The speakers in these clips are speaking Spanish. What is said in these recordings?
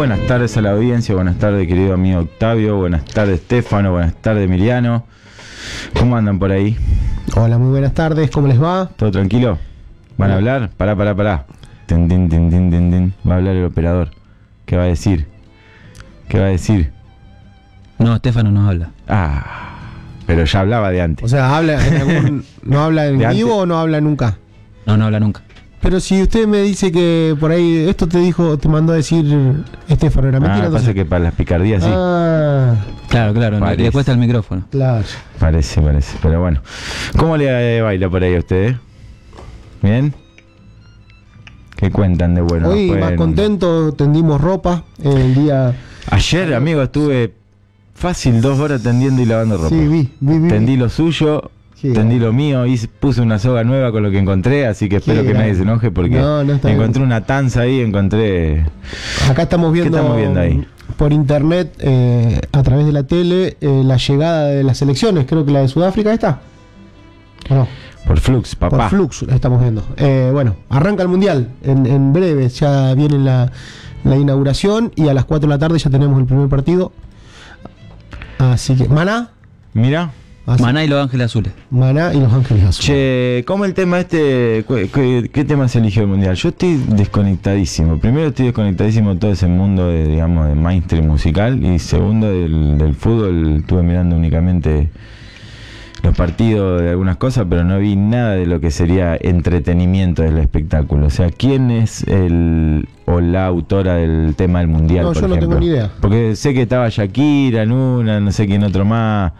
Buenas tardes a la audiencia, buenas tardes querido amigo Octavio, buenas tardes Stefano, buenas tardes Emiliano. ¿Cómo andan por ahí? Hola, muy buenas tardes, ¿cómo les va? ¿Todo tranquilo? ¿Van a hablar? Pará. Tin, tin, tin, tin, tin, tin. Va a hablar el operador. ¿Qué va a decir? No, Stefano no habla. Pero ya hablaba de antes. O sea, ¿no habla en De vivo antes. o no habla nunca? No habla nunca. Pero si usted me dice que por ahí esto te mandó a decir Estefano, ¿era mentira? Pasa que para las picardías sí. Claro, Parece. le cuesta el micrófono. Claro. Parece, pero bueno. ¿Cómo le baila por ahí a ustedes? ¿Bien? ¿Qué cuentan de bueno? Hoy más contento, tendimos ropa el día... Ayer, amigo, estuve fácil 2 horas tendiendo y lavando ropa. Sí, vi. Tendí lo suyo, Sí, tendí lo mío, puse una soga nueva con lo que encontré, así que espero que nadie se enoje porque No está bien. encontré una tanza ahí, Acá estamos viendo, ¿Qué estamos viendo ahí? Por internet, a través de la tele, la llegada de las elecciones, creo que la de Sudáfrica está. ¿O no? Por Flux, papá. Por Flux la estamos viendo. Bueno, arranca el Mundial. En breve ya viene la inauguración y a las 4 de la tarde ya tenemos el primer partido. Así que, Maná. Mira. Maná y Los Ángeles Azules. Maná y Los Ángeles Azules. Che, ¿cómo el tema qué tema se eligió el mundial? Yo estoy desconectadísimo. Primero estoy desconectadísimo de todo ese mundo de mainstream musical. Y segundo, del fútbol. Estuve mirando únicamente los partidos de algunas cosas, pero no vi nada de lo que sería entretenimiento del espectáculo. O sea, ¿quién es la autora del tema del mundial? No, por yo no ejemplo? tengo ni idea. Porque sé que estaba Shakira en una, no sé quién otro más.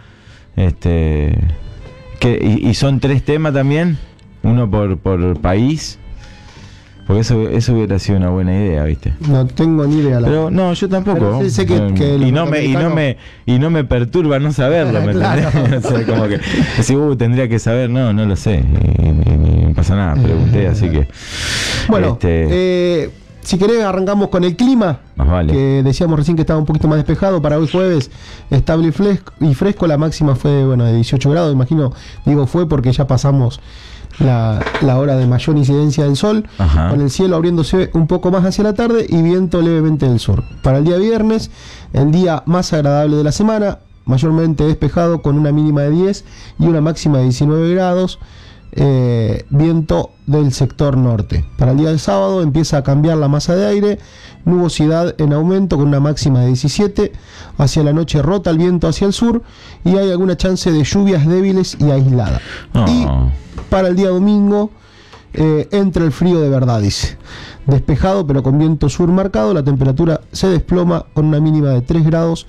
Y son 3 temas también, uno por país. Porque eso hubiera sido una buena idea, ¿viste? No tengo ni idea. Pero no, yo tampoco. Pero sí sé que los y no me perturba no saberlo, ¿me Claro. entendés? O sea, como que si tendría que saber, no lo sé. Y no pasa nada, pregunté, así que. Bueno, si querés arrancamos con el clima, Más vale. que decíamos recién que estaba un poquito más despejado. Para hoy jueves, estable y fresco. La máxima fue de 18 grados, digo fue porque ya pasamos la hora de mayor incidencia del sol. Ajá. Con el cielo abriéndose un poco más hacia la tarde y viento levemente del sur. Para el día viernes, el día más agradable de la semana, mayormente despejado con una mínima de 10 y una máxima de 19 grados. Viento del sector norte. Para el día del sábado empieza a cambiar la masa de aire, nubosidad en aumento con una máxima de 17, hacia la noche rota el viento hacia el sur y hay alguna chance de lluvias débiles y aisladas. Y para el día domingo entra el frío de verdad, dice. Despejado pero con viento sur marcado, la temperatura se desploma con una mínima de 3 grados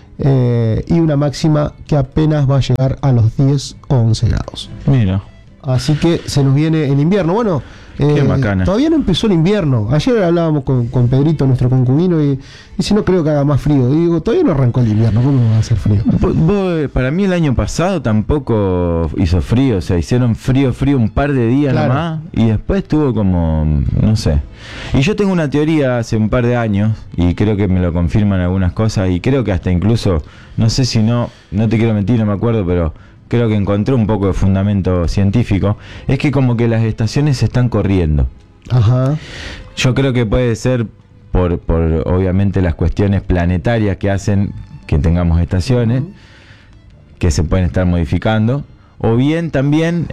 y una máxima que apenas va a llegar a los 10 o 11 grados. Mira. Así que se nos viene el invierno. Bueno, Qué bacana. Todavía no empezó el invierno. Ayer hablábamos con Pedrito, nuestro concubino, y si no creo que haga más frío. Y digo, todavía no arrancó el invierno, ¿cómo va a hacer frío? Para mí el año pasado tampoco hizo frío, o sea, hicieron frío un par de días Claro. nomás y después estuvo como, no sé. Y yo tengo una teoría hace un par de años y creo que me lo confirman algunas cosas y creo que hasta incluso, no sé si no te quiero mentir, no me acuerdo, pero creo que encontré un poco de fundamento científico, es que como que las estaciones se están corriendo. Ajá. Yo creo que puede ser por obviamente las cuestiones planetarias que hacen que tengamos estaciones, que se pueden estar modificando, o bien también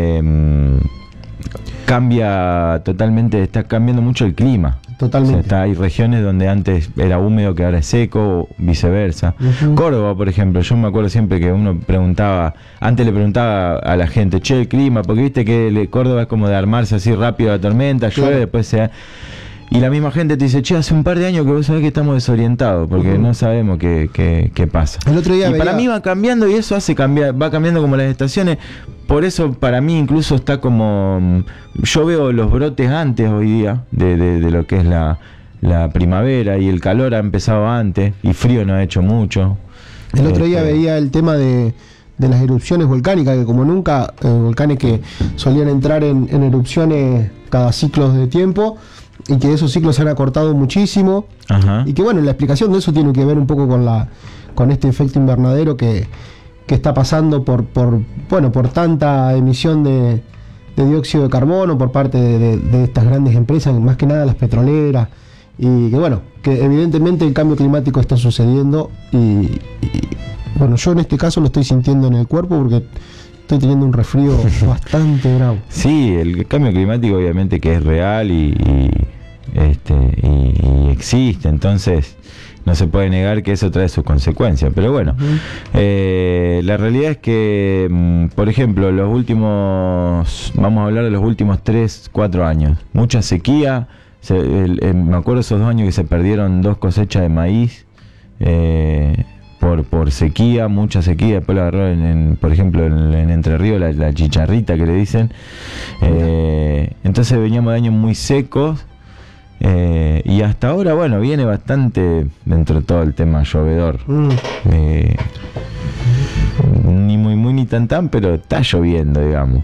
está cambiando mucho el clima. Totalmente. O sea, hay regiones donde antes era húmedo que ahora es seco, o viceversa. Ujú. Córdoba, por ejemplo, yo me acuerdo siempre que uno antes le preguntaba a la gente, el clima, porque viste que Córdoba es como de armarse así rápido la tormenta, Claro. llueve, después y la misma gente te dice, hace un par de años que vos sabés que estamos desorientados, porque no sabemos qué pasa. El otro día y para mí va cambiando y eso va cambiando como las estaciones. Por eso para mí incluso está como, yo veo los brotes antes hoy día de lo que es la primavera, y el calor ha empezado antes y frío no ha hecho mucho. El otro día veía el tema de las erupciones volcánicas, que como nunca, volcanes que solían entrar en erupciones cada ciclos de tiempo, y que esos ciclos se han acortado muchísimo. Ajá. Y que bueno, la explicación de eso tiene que ver un poco con este efecto invernadero que está pasando por tanta emisión de dióxido de carbono por parte de estas grandes empresas, más que nada las petroleras y que bueno, que evidentemente el cambio climático está sucediendo y bueno, yo en este caso lo estoy sintiendo en el cuerpo porque estoy teniendo un resfrío bastante bravo. Sí, el cambio climático obviamente que es real y existe, entonces no se puede negar que eso trae sus consecuencias, pero bueno, la realidad es que, por ejemplo, vamos a hablar de los últimos 3-4 años, mucha sequía, me acuerdo esos 2 años que se perdieron 2 cosechas de maíz, por sequía, mucha sequía. Después lo agarró por ejemplo en Entre Ríos la chicharrita que le dicen, entonces veníamos de años muy secos, y hasta ahora bueno viene bastante dentro de todo el tema llovedor, ni muy ni tan pero está lloviendo, digamos.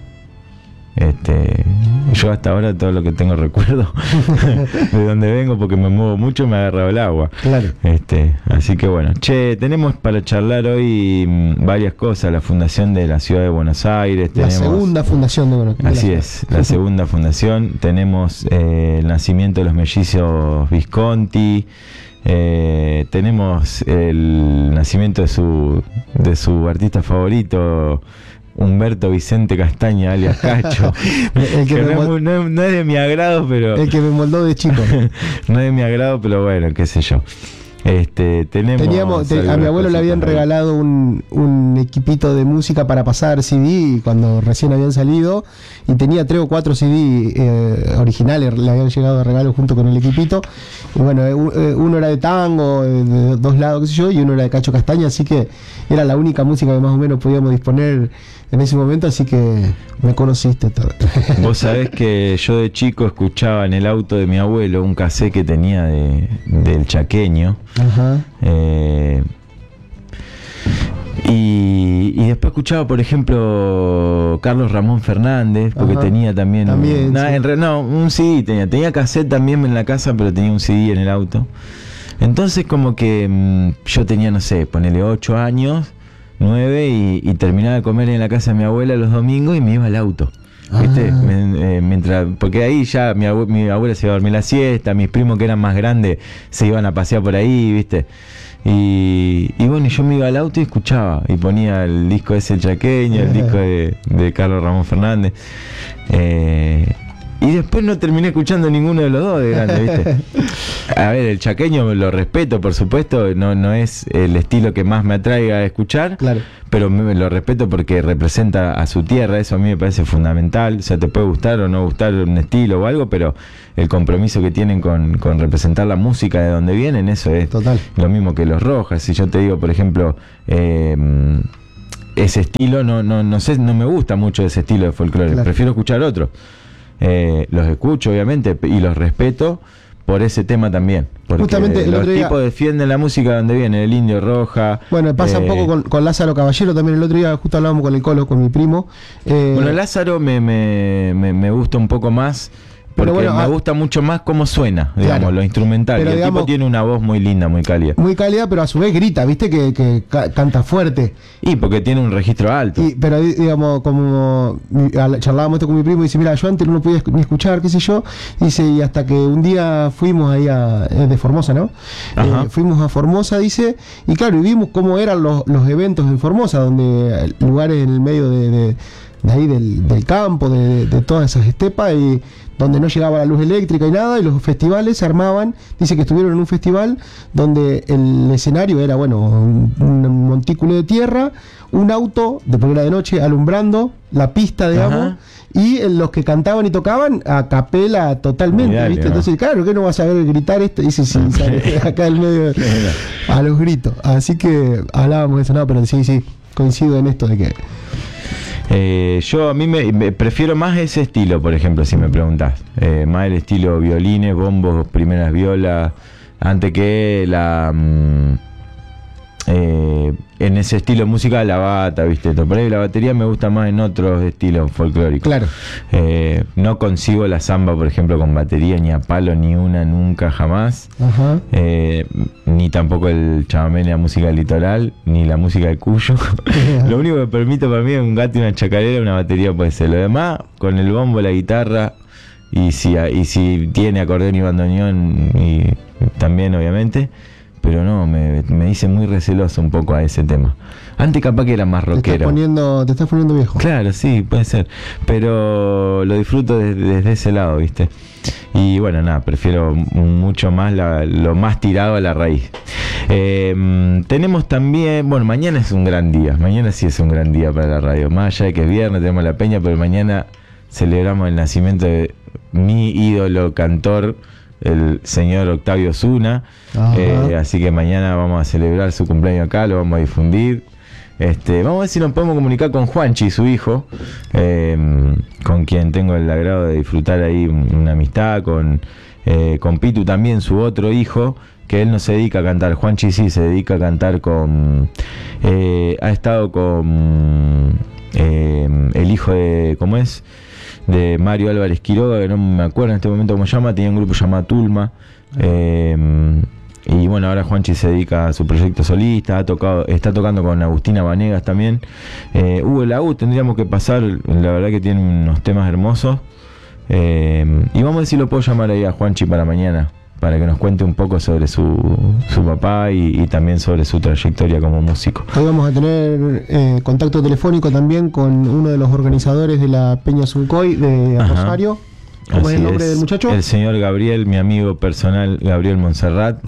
Yo hasta ahora todo lo que tengo recuerdo de donde vengo, porque me muevo mucho, me ha agarrado el agua. Claro. Así que bueno, tenemos para charlar hoy varias cosas. La fundación de la ciudad de Buenos Aires, la segunda fundación de Buenos Aires. Así es, la segunda fundación. Tenemos el nacimiento de los mellizos Visconti. Tenemos el nacimiento de su artista favorito, Humberto Vicente Castaña, alias Cacho. No es de mi agrado, pero... El que me moldó de chico. No es de mi agrado, pero bueno, qué sé yo. A mi abuelo le habían regalado un equipito de música para pasar CD cuando recién habían salido, y tenía 3 o 4 CD originales, le habían llegado de regalo junto con el equipito, y bueno, uno era de tango, de 2 lados, qué sé yo, y uno era de Cacho Castaña, así que era la única música que más o menos podíamos disponer en ese momento, así que me conociste todo. Vos sabés que yo de chico escuchaba en el auto de mi abuelo un cassette que tenía del Chaqueño. Ajá. Y después escuchaba, por ejemplo, Carlos Ramón Fernández, porque Ajá. tenía también sí. Un CD tenía cassette también en la casa, pero tenía un CD en el auto. Entonces como que yo tenía, no sé, ponele 8 años, 9, y terminaba de comer en la casa de mi abuela los domingos y me iba al auto. ¿Viste? Porque ahí ya mi abuela se iba a dormir la siesta, mis primos que eran más grandes se iban a pasear por ahí, ¿viste? Y bueno, yo me iba al auto y escuchaba, y ponía el disco ese El Chaqueño, el disco de Carlos Ramón Fernández, y después no terminé escuchando ninguno de los dos de grande, ¿viste? A ver, el Chaqueño lo respeto, por supuesto, no es el estilo que más me atraiga a escuchar, Claro. pero lo respeto porque representa a su tierra, eso a mí me parece fundamental. O sea, te puede gustar o no gustar un estilo o algo, pero el compromiso que tienen con representar la música de donde vienen, eso es Total. lo mismo que los Rojas. Si yo te digo, por ejemplo, ese estilo, no sé, no me gusta mucho ese estilo de folclore, Claro. prefiero escuchar otros. Los escucho obviamente y los respeto por ese tema también, porque Justamente el los otro día, tipos defienden la música donde viene, el Indio Roja. bueno, pasa un poco con Lázaro Caballero también. El otro día justo hablábamos con el Colo, con mi primo. Bueno, Lázaro me gusta un poco más, porque Pero bueno, me gusta mucho más cómo suena, digamos, Claro. lo instrumental. Pero Y el digamos, tipo tiene una voz muy linda, muy cálida. muy cálida, pero a su vez grita, viste que canta fuerte. Y porque tiene un registro alto. Pero digamos, como charlábamos esto con mi primo, y dice, mira, yo antes no lo podía ni escuchar, qué sé yo, dice, y hasta que un día fuimos ahí de Formosa, ¿no? Fuimos a Formosa, dice, y claro, y vimos cómo eran los eventos en Formosa, donde lugares en el medio de ahí del campo, de todas esas estepas, y donde no llegaba la luz eléctrica y nada, y los festivales se armaban. Dice que estuvieron en un festival donde el escenario era, bueno, un montículo de tierra, un auto, porque era de noche, alumbrando la pista, digamos. Ajá. Y los que cantaban y tocaban a capela totalmente, Dale, ¿viste? ¿no? Entonces, claro, ¿qué no vas a ver gritar esto? Dice, sí, sale acá en medio a los gritos. Así que hablábamos de eso, no, pero sí, coincido en esto de que... Yo a mí me prefiero más ese estilo, por ejemplo, si me preguntás. Más el estilo violines, bombos, primeras violas, antes que en ese estilo de música la bata, ¿viste? Por ahí la batería me gusta más en otros estilos folclóricos. Claro. No consigo la samba, por ejemplo, con batería, ni a palo, ni una, nunca, jamás. Ajá. Ni tampoco el chamamé, ni la música del litoral, ni la música de Cuyo. Lo único que permite para mí es un gato y una chacarera, una batería puede ser. Lo demás, con el bombo, la guitarra, y si tiene acordeón y bandoneón, y también obviamente, pero no, me hice muy receloso un poco a ese tema. Antes capaz que era más rockero. Te estás poniendo viejo. Claro, sí, puede ser, pero lo disfruto desde ese lado, ¿viste? Y bueno, nada, prefiero mucho más lo más tirado a la raíz. Tenemos también, bueno, mañana es un gran día, mañana sí es un gran día para la radio, más allá de que es viernes, tenemos la peña, pero mañana celebramos el nacimiento de mi ídolo cantor, el señor Octavio Zuna, así que mañana vamos a celebrar su cumpleaños acá, lo vamos a difundir. Vamos a ver si nos podemos comunicar con Juanchi, su hijo, con quien tengo el agrado de disfrutar ahí una amistad, con Pitu también, su otro hijo, que él no se dedica a cantar. Juanchi sí se dedica a cantar ha estado con el hijo de, ¿cómo es? De Mario Álvarez Quiroga, que no me acuerdo en este momento cómo se llama, tenía un grupo llamado Tulma. Y bueno, ahora Juanchi se dedica a su proyecto solista, está tocando con Agustina Vanegas también. Hugo Laú, tendríamos que pasar, la verdad que tiene unos temas hermosos. Y vamos a ver si lo puedo llamar ahí a Juanchi para mañana, para que nos cuente un poco sobre su papá y también sobre su trayectoria como músico. Hoy vamos a tener contacto telefónico también con uno de los organizadores de la Peña Zuncoy de Rosario. ¿Cómo es el nombre del muchacho? El señor Gabriel, mi amigo personal, Gabriel Montserrat,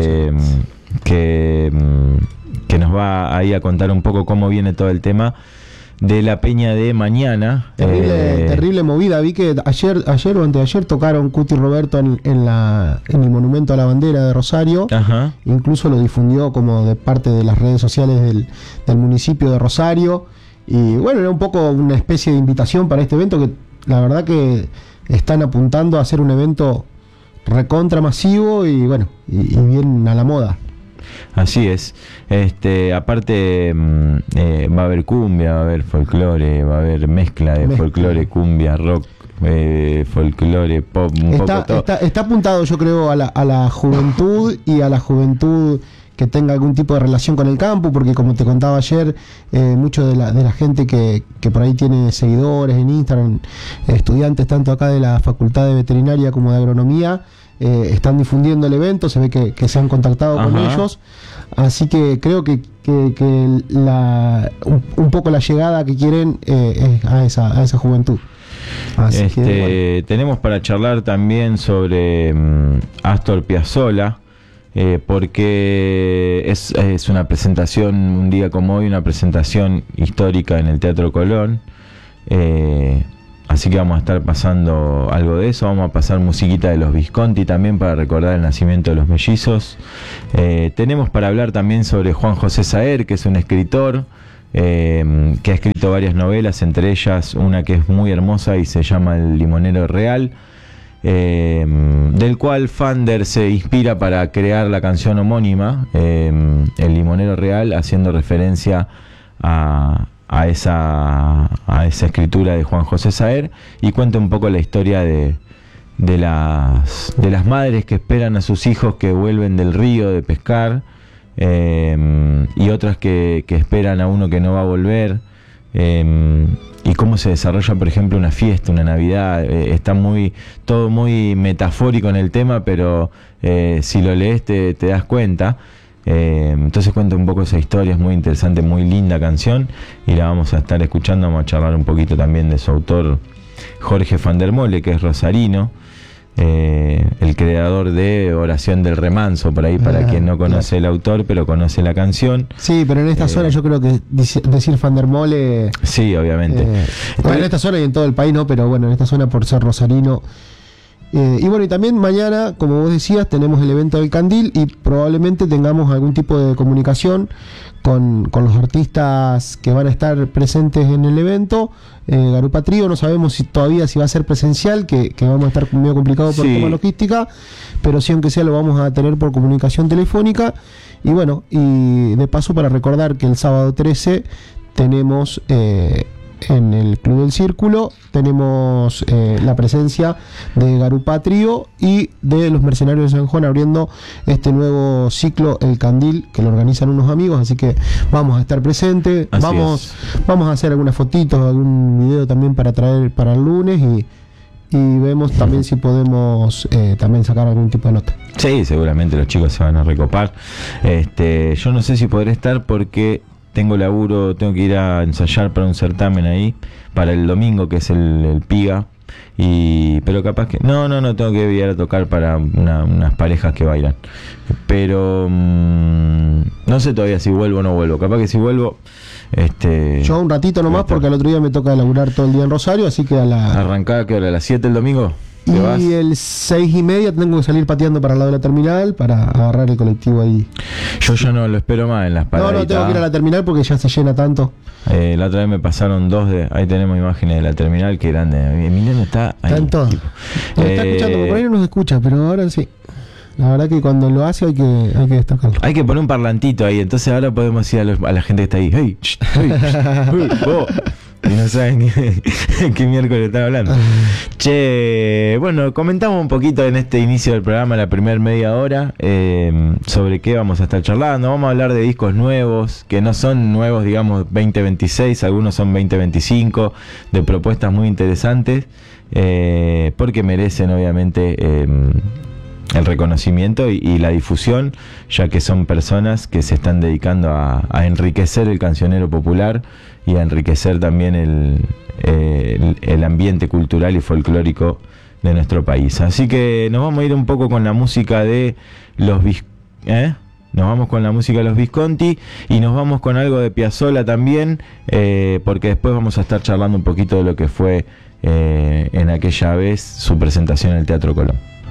que nos va ahí a contar un poco cómo viene todo el tema de la peña de mañana. Terrible movida. Vi que ayer o anteayer tocaron Cuti Roberto en el Monumento a la Bandera de Rosario. Ajá. Incluso lo difundió como de parte de las redes sociales del municipio de Rosario. Y bueno, era un poco una especie de invitación para este evento que la verdad que están apuntando a hacer un evento recontra masivo y bueno, y bien a la moda. Así es. Aparte va a haber cumbia, va a haber folclore, va a haber mezcla de folclore, cumbia, rock, folclore, pop, un poco todo. Está apuntado, yo creo, a la juventud y a la juventud que tenga algún tipo de relación con el campo, porque como te contaba ayer, mucho de la gente que por ahí tiene seguidores en Instagram, estudiantes tanto acá de la Facultad de Veterinaria como de Agronomía, están difundiendo el evento, se ve que se han contactado con ellos, así que creo que un poco la llegada que quieren es a esa juventud. Así que, bueno. Tenemos para charlar también sobre Astor Piazzolla, porque es una presentación, un día como hoy, una presentación histórica en el Teatro Colón. Así que vamos a estar pasando algo de eso. Vamos a pasar musiquita de los Visconti también para recordar el nacimiento de los mellizos. Tenemos para hablar también sobre Juan José Saer, que es un escritor que ha escrito varias novelas, entre ellas una que es muy hermosa y se llama El Limonero Real, del cual Fander se inspira para crear la canción homónima, El Limonero Real, haciendo referencia a esa escritura de Juan José Saer, y cuenta un poco la historia de las madres que esperan a sus hijos que vuelven del río de pescar, y otras que esperan a uno que no va a volver, y cómo se desarrolla, por ejemplo, una fiesta, una Navidad. Está todo muy metafórico en el tema, pero si lo lees te das cuenta. Entonces cuenta un poco esa historia, es muy interesante, muy linda canción, y la vamos a estar escuchando. Vamos a charlar un poquito también de su autor, Jorge van der Molle, que es rosarino, el creador de Oración del Remanso, por ahí, para quien no conoce el autor pero conoce la canción. Sí, pero en esta zona yo creo que decir van der Molle, sí, obviamente, en esta zona y en todo el país no, pero bueno, en esta zona por ser rosarino. Y bueno, y también mañana, como vos decías, tenemos el evento del Candil y probablemente tengamos algún tipo de comunicación con los artistas que van a estar presentes en el evento. Garupa Trío, no sabemos si va a ser presencial, que vamos a estar medio complicado por tema logística, pero sí, aunque sea, lo vamos a tener por comunicación telefónica. Y bueno, y de paso para recordar que el sábado 13 tenemos en el Club del Círculo, tenemos la presencia de Garupa Trío y de los Mercenarios de San Juan, abriendo este nuevo ciclo, El Candil, que lo organizan unos amigos, así que vamos a estar presentes. Vamos a hacer algunas fotitos, algún video también para traer para el lunes, y vemos también si podemos también sacar algún tipo de nota. Sí, seguramente los chicos se van a recopar. Yo no sé si podré estar porque tengo laburo, tengo que ir a ensayar para un certamen ahí, para el domingo, que es el PIGA. Pero capaz que no tengo que ir a tocar para unas parejas que bailan, pero no sé todavía si vuelvo o no vuelvo. Capaz que si vuelvo, yo un ratito nomás, porque el otro día me toca laburar todo el día en Rosario, así que arrancar que a las 7 el domingo. Y el 6:30 tengo que salir pateando para el lado de la terminal para agarrar el colectivo ahí. Yo ya no lo espero más en las paraditas. No tengo que ir a la terminal porque ya se llena tanto. La otra vez me pasaron ahí tenemos imágenes de la terminal, que grande. Emiliano está ahí. Está en todo. Nos está escuchando, porque por ahí no nos escucha, pero ahora sí. La verdad que cuando lo hace hay que destacarlo. Hay que poner un parlantito ahí, entonces ahora podemos ir a la gente que está ahí. ¡Hey! ¡Hey! ¡Oh! Y no saben qué miércoles está hablando. Che, bueno, comentamos un poquito en este inicio del programa, la primera media hora, sobre qué vamos a estar charlando. Vamos a hablar de discos nuevos, que no son nuevos, digamos, 2026, algunos son 2025, de propuestas muy interesantes, porque merecen, obviamente, el reconocimiento y la difusión, ya que son personas que se están dedicando a enriquecer el cancionero popular y a enriquecer también el ambiente cultural y folclórico de nuestro país. Así que nos vamos a ir un poco con la música de los Nos vamos con la música de los Visconti y nos vamos con algo de Piazzolla también, porque después vamos a estar charlando un poquito de lo que fue en aquella vez su presentación en el Teatro Colón.